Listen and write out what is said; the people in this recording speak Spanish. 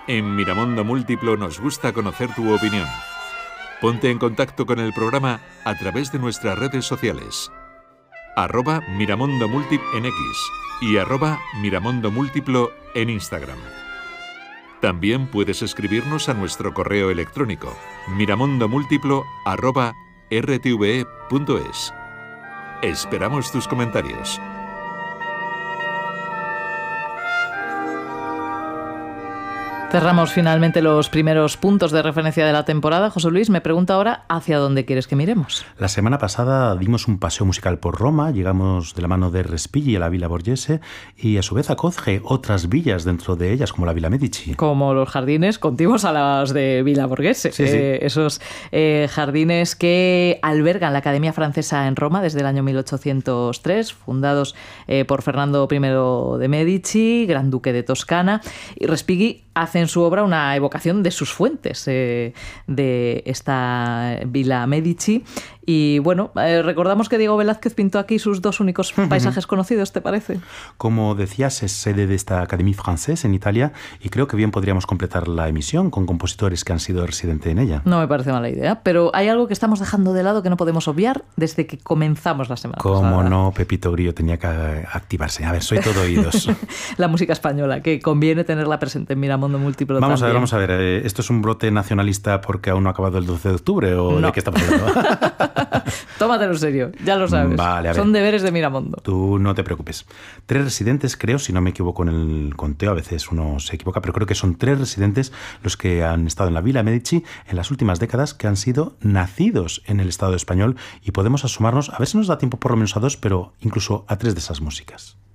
En Miramondo Múltiplo nos gusta conocer tu opinión. Ponte en contacto con el programa a través de nuestras redes sociales. @Miramondo Múltip en X y @Miramondo Múltiplo en Instagram. También puedes escribirnos a nuestro correo electrónico miramondomúltiplo@rtve.es. Esperamos tus comentarios. Cerramos finalmente los primeros puntos de referencia de la temporada. José Luis, me pregunta ahora hacia dónde quieres que miremos. La semana pasada dimos un paseo musical por Roma, llegamos de la mano de Respighi a la Villa Borghese y a su vez acoge otras villas dentro de ellas, como la Villa Medici. Como los jardines contiguos a las de Villa Borghese. Sí, sí. Esos jardines que albergan la Academia Francesa en Roma desde el año 1803, fundados por Fernando I de Medici, Gran Duque de Toscana. Y Respighi hace en su obra una evocación de sus fuentes de esta Villa Medici. Y bueno, recordamos que Diego Velázquez pintó aquí sus dos únicos paisajes conocidos, ¿te parece? Como decías, es sede de esta Académie Française en Italia y creo que bien podríamos completar la emisión con compositores que han sido residentes en ella. No me parece mala idea, pero hay algo que estamos dejando de lado que no podemos obviar desde que comenzamos la semana pasada. Cómo no, Pepito Grillo tenía que activarse. A ver, soy todo oídos. La música española, que conviene tenerla presente en Miramondo Múltiplo. Vamos a ver. ¿Esto es un brote nacionalista porque aún no ha acabado el 12 de octubre o no. de qué estamos hablando? Tómatelo en serio, ya lo sabes. Vale, a ver. Son deberes de Miramondo. Tú no te preocupes. 3 residentes, creo, si no me equivoco en el conteo, a veces uno se equivoca, pero creo que son 3 residentes los que han estado en la Villa Medici en las últimas décadas, que han sido nacidos en el Estado español, y podemos asomarnos, a ver si nos da tiempo por lo menos a 2, pero incluso a 3 de esas músicas.